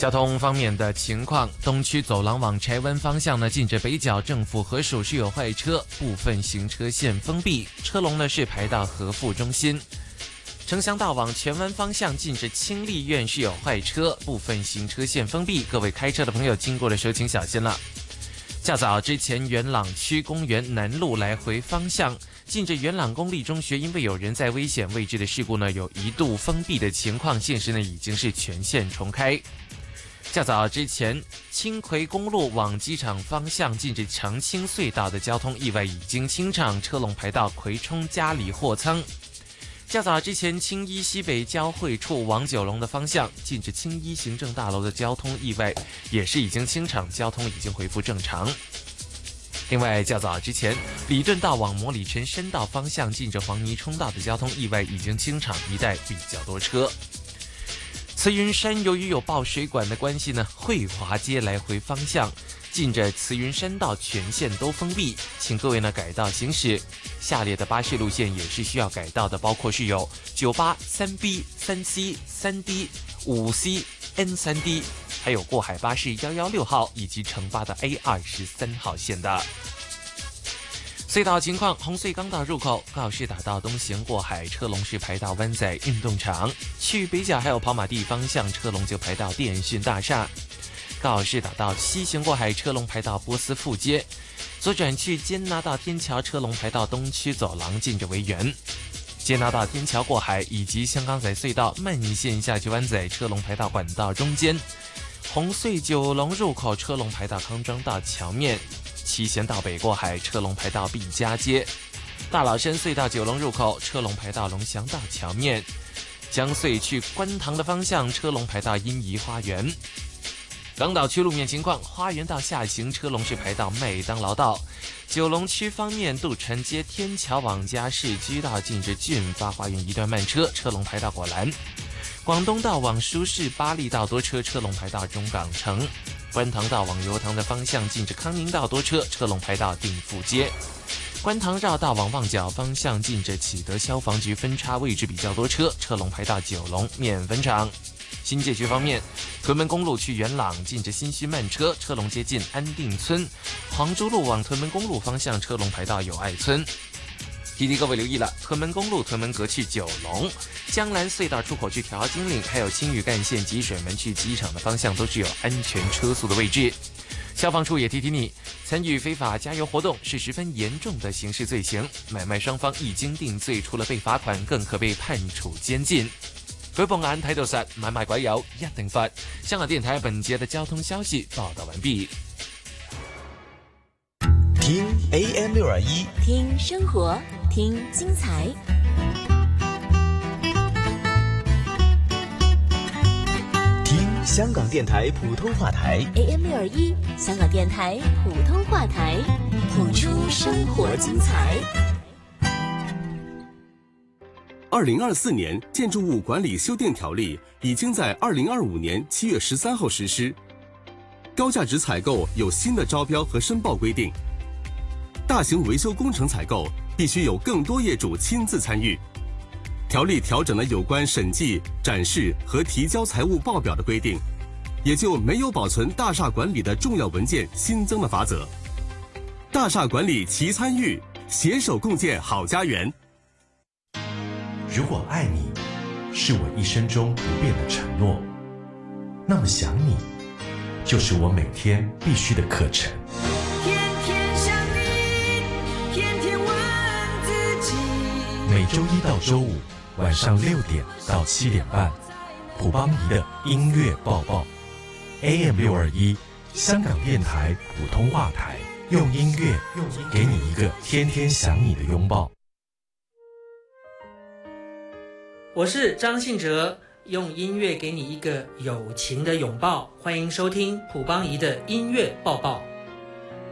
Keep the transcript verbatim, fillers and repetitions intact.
交通方面的情况，东区走廊往柴湾方向呢，近着北角政府合署是有坏车，部分行车线封闭，车龙呢是排到和富中心。城乡道往荃湾方向近着清丽苑是有坏车，部分行车线封闭，各位开车的朋友经过的时候请小心了。较早之前元朗区公园南路来回方向，近着元朗公立中学，因为有人在危险位置的事故呢，有一度封闭的情况，现时呢已经是全线重开。较早之前，青葵公路往机场方向近着长青隧道的交通意外已经清场，车龙排到葵涌嘉里货仓。较早之前，青衣西北交汇处往九龙的方向，近着青衣行政大楼的交通意外也是已经清场，交通已经恢复正常。另外，较早之前，里顿道往摩里城深道方向，近着黄泥冲道的交通意外已经清场，一带比较多车。慈云山由于有爆水管的关系呢，惠华街来回方向近着慈云山道全线都封闭，请各位呢改道行驶。下列的巴士路线也是需要改道的，包括是有九八、三 B、三 C、三 D、五 C、N 三 D， 还有过海巴士一一六号以及城巴的 A 二十三号线的。隧道情况，红隧港岛入口高士打道东行过海，车龙是排到湾仔运动场；去北角还有跑马地方向，车龙就排到电讯大厦。高士打道西行过海，车龙排到波斯富街；左转去坚拿道天桥，车龙排到东区走廊近着维园。坚拿道天桥过海以及香港仔隧道慢线下去湾仔，车龙排到管道中间。红隧九龙入口，车龙排到康庄道桥面。七贤道北过海，车龙排到毕嘉街；大老山隧道九龙入口，车龙排到龙翔道桥面；江隧去观塘的方向，车龙排到欣怡花园。港岛区路面情况，花园道下行车龙是排到麦当劳道；九龙区方面，渡船街天桥往嘉市居道近着俊发花园一段慢车，车龙排到果栏；广东道往舒适巴利道多车，车龙排到中港城。观塘道往油塘的方向，近着康宁道多车，车龙排到定富街；观塘绕道往旺角方向，近着启德消防局分叉位置比较多车，车龙排到九龙面粉厂。新界区方面，屯门公路去元朗，近着新墟慢车，车龙接近安定村；黄珠路往屯门公路方向，车龙排到友爱村。提提各位留意了，屯门公路屯门阁去九龙，江南隧道出口去调金岭，还有青屿干线集水门去机场的方向都是有安全车速的位置。消防处也提提你，参与非法加油活动是十分严重的刑事罪行，买卖双方一经定罪，除了被罚款，更可被判处监禁。舉報眼睇到實，買賣鬼友一定罰。香港電台本節的交通消息報道完畢。 聽 A M 六二一， 聽生活，聽精彩。 聽香港電台普通話台 A M 六二一，香港電台普通話台，譜出生活精彩。 二零二四年建筑物管理修订条例已经在二零二五年七月十三号实施，高价值采购有新的招标和申报规定。大型维修工程采购必须有更多业主亲自参与。条例调整了有关审计、展示和提交财务报表的规定，也就没有保存大厦管理的重要文件新增了法则。大厦管理齐参与，携手共建好家园。 如果爱你是我一生中不变的承诺，那么想你就是我每天必须的课程。 天天想你，天天问自己。 每周一到周五晚上六点到七点半，普邦仪的音乐报报 A M 六二一，香港电台普通话台，用音乐给你一个天天想你的拥抱。 我是张信哲，用音乐给你一个友情的拥抱。欢迎收听普邦仪的音乐报报。